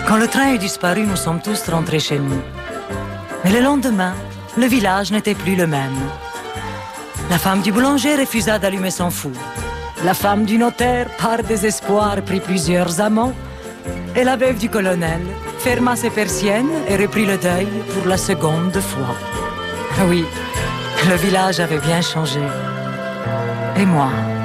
Quand le train est disparu, nous sommes tous rentrés chez nous. Mais le lendemain, le village n'était plus le même. La femme du boulanger refusa d'allumer son four. La femme du notaire, par désespoir, prit plusieurs amants. Et la veuve du colonel ferma ses persiennes et reprit le deuil pour la seconde fois. Ah oui, le village avait bien changé. Et moi